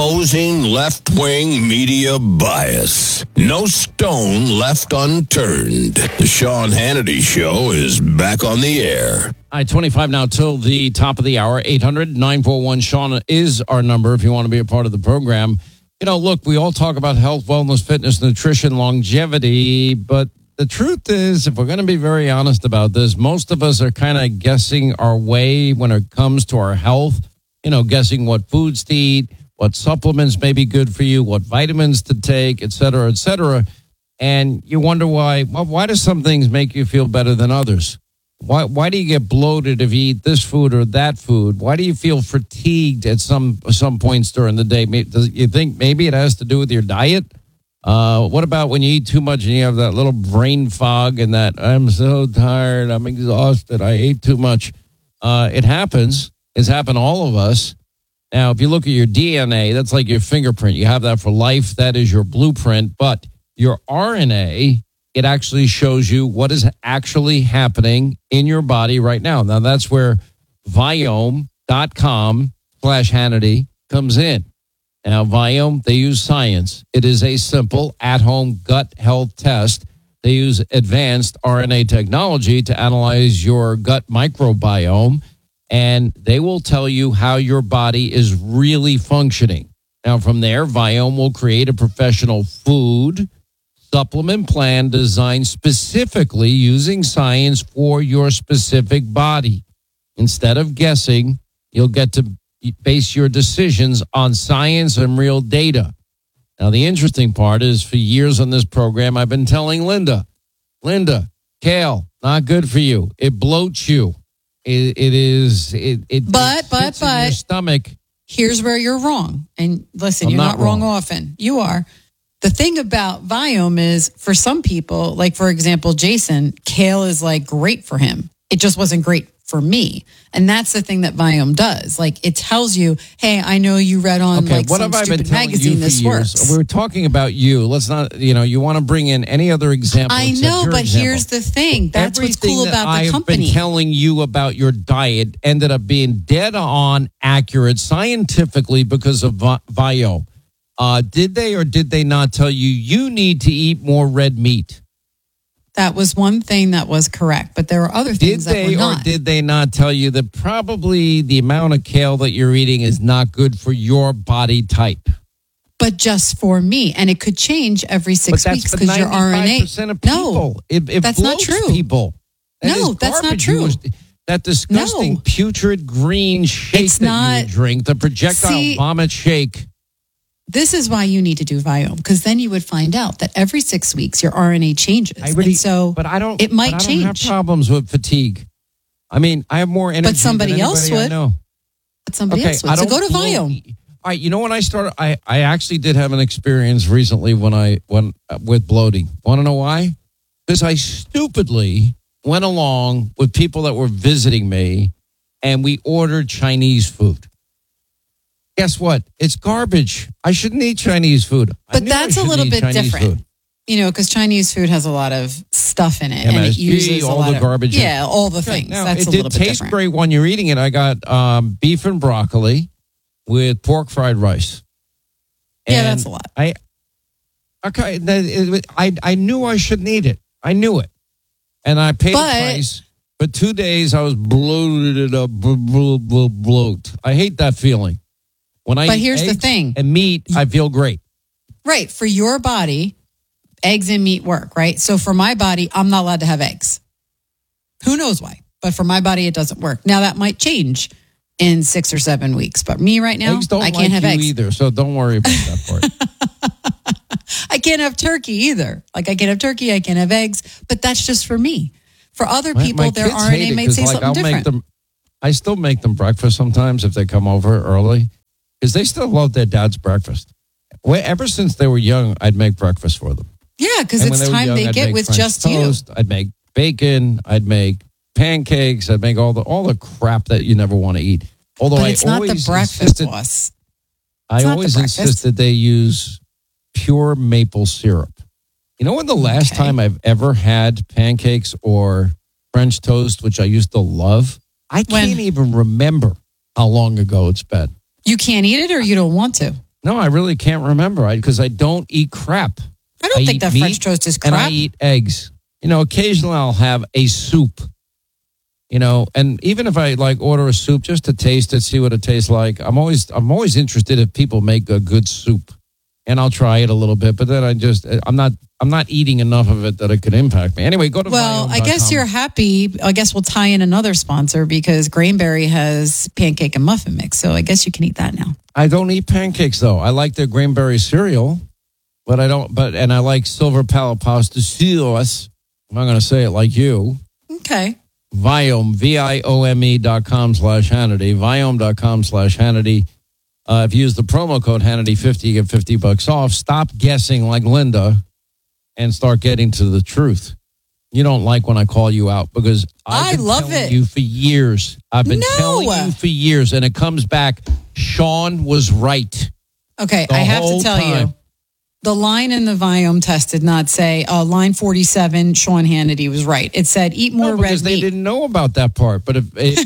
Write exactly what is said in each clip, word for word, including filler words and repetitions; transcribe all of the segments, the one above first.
Opposing left-wing media bias. No stone left unturned. The Sean Hannity Show is back on the air. All right, twenty-five now till the top of the hour. eight hundred nine four one Sean is our number if you want to be a part of the program. You know, look, we all talk about health, wellness, fitness, nutrition, longevity, but the truth is, if we're going to be very honest about this, most of us are kind of guessing our way when it comes to our health, you know, guessing what foods to eat, what supplements may be good for you, what vitamins to take, et cetera, et cetera. And you wonder why, well, why do some things make you feel better than others? Why why do you get bloated if you eat this food or that food? Why do you feel fatigued at some some points during the day? Does you think maybe it has to do with your diet? Uh, what about when you eat too much and you have that little brain fog and that I'm so tired, I'm exhausted, I ate too much? Uh, it happens. It's happened to all of us. Now, if you look at your D N A, that's like your fingerprint. You have that for life. That is your blueprint. But your R N A, it actually shows you what is actually happening in your body right now. Now, that's where Viome.com slash Hannity comes in. Now, Viome, they use science. It is a simple at-home gut health test. They use advanced R N A technology to analyze your gut microbiome, and they will tell you how your body is really functioning. Now, from there, Viome will create a professional food supplement plan designed specifically using science for your specific body. Instead of guessing, you'll get to base your decisions on science and real data. Now, the interesting part is for years on this program, I've been telling Linda, Linda, kale, not good for you. It bloats you. It, it is, it, it, but, it but, but, in your stomach. Here's where you're wrong. And listen, I'm you're not not wrong. wrong often. You are. The thing about Viome is for some people, like for example, Jason, kale is like great for him. It just wasn't great for me. And that's the thing that Viome does. Like it tells you, hey, I know you read on okay, like what some have I been stupid telling magazine you for this years? works. We were talking about you. Let's not, you know, you want to bring in any other example. I except know, your but example. here's the thing. That's what's Everything cool that about the I've company. been telling you about your diet ended up being dead on accurate scientifically because of Vi- Viome. Uh, did they or did they not tell you you need to eat more red meat? That was one thing that was correct, but there were other things did that they were not. Or did they not tell you that probably the amount of kale that you're eating is not good for your body type? But just for me, and it could change every six but weeks that's because your R N A. ninety-five percent of people. No, it, it that's not bloats true. People. That No, is that's not garbage. true. You was- that disgusting, No. putrid green shake It's that not- you drink, the projectile See- vomit shake. This is why you need to do Viome, because then you would find out that every six weeks your R N A changes. I really, and so but I don't. it might but I don't have change. problems with fatigue. I mean, I have more energy. But somebody than else anybody I would. know. But somebody Okay, else I would. So don't go to bloat. Viome. All right, you know when I started, I, I actually did have an experience recently when I when uh, with bloating. Want to know why? Because I stupidly went along with people that were visiting me, and we ordered Chinese food. Guess what? It's garbage. I shouldn't eat Chinese food. I But knew I that's a shouldn't little eat bit Chinese different. food. You know, because Chinese food has a lot of stuff in it, and M it S G, uses all a lot the of garbage. Yeah, all the Okay, things. now, That's it a did little bit taste different. great when you're eating it. I got um, beef and broccoli with pork fried rice. Yeah, And that's a lot. I okay. that- it- I I knew I shouldn't eat it. I knew it, and I paid But- the price. For two days, I was bloated up, blo- blo- blo- bloat. I hate that feeling. When I But eat here's the eggs thing. and meat, I feel great. Right. For your body, eggs and meat work, right? So for my body, I'm not allowed to have eggs. Who knows why? But for my body, it doesn't work. Now, that might change in six or seven weeks. But me right now, Eggs don't I can't like have you eggs. either, so don't worry about that part. I can't have turkey either. Like, I can't have turkey, I can't have eggs. But that's just for me. For other My- people, my their kids R N hate A it may 'cause, say like, something I'll different. Make them, I still make them breakfast sometimes if they come over early because they still love their dad's breakfast. Well, ever since they were young, I'd make breakfast for them. Yeah, because And when it's they were time young, they I'd get make with French just toast, I'd make bacon. I'd make pancakes. I'd make all the all the crap that you never want to eat. you. Although But I it's not the always breakfast, insisted, boss. I It's not the always breakfast. insisted they use pure maple syrup. You know when the last Okay. time I've ever had pancakes or French toast, which I used to love? I When? can't even remember how long ago it's been. You can't eat it or you don't want to? No, I really can't remember because I, I don't eat crap. I don't I think eat that meat French toast is and I crap. eat eggs. You know, occasionally I'll have a soup. You know, and even if I like order a soup just to taste it, see what it tastes like, I'm always I'm always interested if people make a good soup, and I'll try it a little bit. But then I just I'm not I'm not eating enough of it that it could impact me. Anyway, go to Well, Viome I dot guess com. you're happy. I guess we'll tie in another sponsor because Grainberry has pancake and muffin mix. So I guess you can eat that now. I don't eat pancakes though. I like their Grainberry cereal, but I don't. But and I like Silver Palo Pasta sauce. I'm not going to say it like you. Okay. Viome, V I O M E dot com slash Hannity, Viome dot com slash Hannity. Uh, if you use the promo code Hannity fifty, you get fifty bucks off. Stop guessing like Linda and start getting to the truth. You don't like when I call you out because I've I been love telling it. you for years. I've been No. telling you for years, and it comes back. Sean was right. Okay. The I have to whole tell time. you, the line in the Viome test did not say uh, line forty-seven, Sean Hannity was right. It said eat more No, red because they meat. didn't know about that part. But if,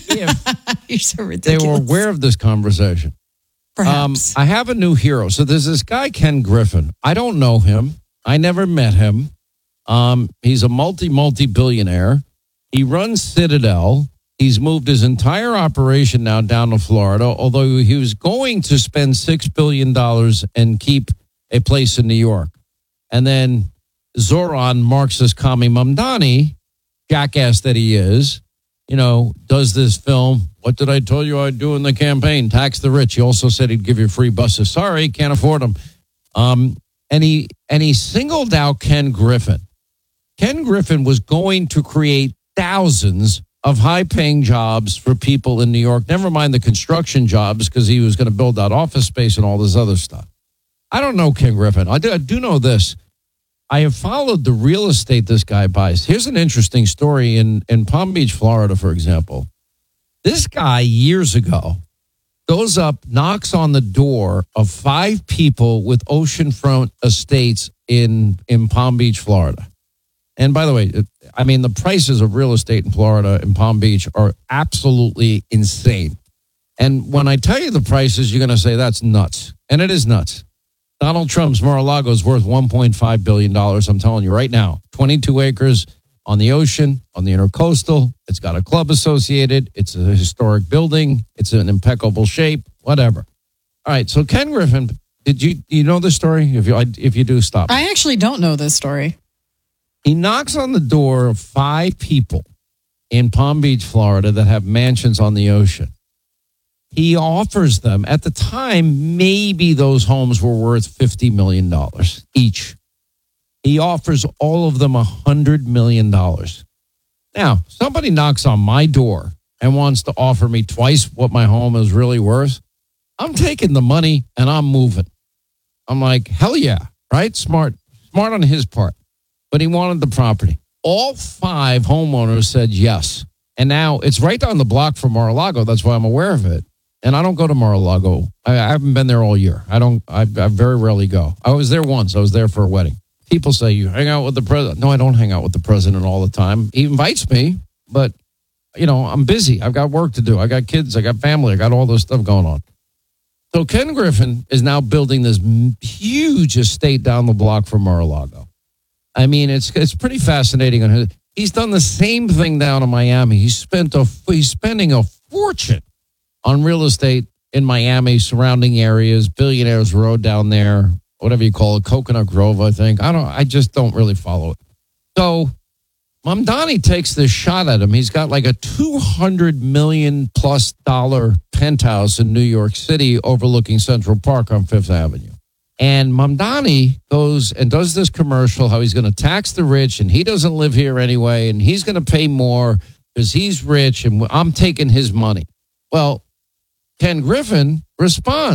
if You're so they ridiculous. were aware of this conversation. Um, Perhaps. I have a new hero. So there's this guy, Ken Griffin. I don't know him. I never met him. Um, he's a multi, multi billionaire. He runs Citadel. He's moved his entire operation now down to Florida, although he was going to spend six billion dollars and keep a place in New York. And then Zoran Marxist Kami Mamdani, jackass that he is, you know, does this film. What did I tell you I'd do in the campaign? Tax the rich. He also said he'd give you free buses. Sorry, can't afford them. Um, and he and he singled out Ken Griffin. Ken Griffin was going to create thousands of high-paying jobs for people in New York. Never mind the construction jobs, because he was going to build out office space and all this other stuff. I don't know Ken Griffin. I do, I do know this. I have followed the real estate this guy buys. Here's an interesting story in, in Palm Beach, Florida, for example. This guy, years ago, goes up, knocks on the door of five people with oceanfront estates in, in Palm Beach, Florida. And by the way, I mean, the prices of real estate in Florida and Palm Beach are absolutely insane. And when I tell you the prices, you're going to say that's nuts. And it is nuts. Donald Trump's Mar-a-Lago is worth one point five billion dollars. I'm telling you right now, twenty-two acres on the ocean, on the intercoastal. It's got a club associated. It's a historic building. It's in impeccable shape, whatever. All right. So Ken Griffin, did you, you know the story? If you, if you do, stop. I actually don't know this story. He knocks on the door of five people in Palm Beach, Florida that have mansions on the ocean. He offers them, at the time, maybe those homes were worth fifty million dollars each. He offers all of them one hundred million dollars. Now, somebody knocks on my door and wants to offer me twice what my home is really worth. I'm taking the money and I'm moving. I'm like, hell yeah, right? Smart, smart on his part. But he wanted the property. All five homeowners said yes. And now it's right down the block from Mar-a-Lago. That's why I'm aware of it. And I don't go to Mar-a-Lago. I, I haven't been there all year. I don't. I, I very rarely go. I was there once. I was there for a wedding. People say you hang out with the president. No, I don't hang out with the president all the time. He invites me, but you know I'm busy. I've got work to do. I got kids. I got family. I got all this stuff going on. So Ken Griffin is now building this huge estate down the block from Mar-a-Lago. I mean, it's it's pretty fascinating. On his, he's done the same thing down in Miami. He's spent a he's spending a fortune on real estate in Miami, surrounding areas, Billionaires Road down there, whatever you call it, Coconut Grove, I think. I don't. I just don't really follow it. So Mamdani takes this shot at him. He's got like a two hundred million plus dollar penthouse in New York City overlooking Central Park on Fifth Avenue. And Mamdani goes and does this commercial, how he's going to tax the rich and he doesn't live here anyway. And he's going to pay more because he's rich and I'm taking his money. Well, Ken Griffin responds.